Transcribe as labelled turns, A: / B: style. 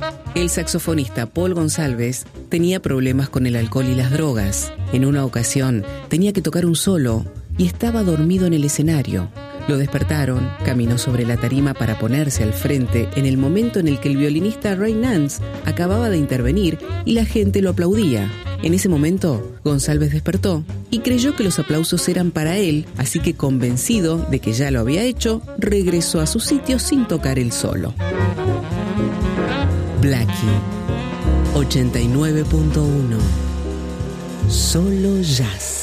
A: El saxofonista Paul Gonsalves tenía problemas con el alcohol y las drogas. En una ocasión tenía que tocar un solo y estaba dormido en el escenario. Lo despertaron, caminó sobre la tarima para ponerse al frente en el momento en el que el violinista Ray Nance acababa de intervenir y la gente lo aplaudía. En ese momento, Gonsalves despertó y creyó que los aplausos eran para él, así que convencido de que ya lo había hecho, regresó a su sitio sin tocar el solo. Blackie 89.1 Solo Jazz.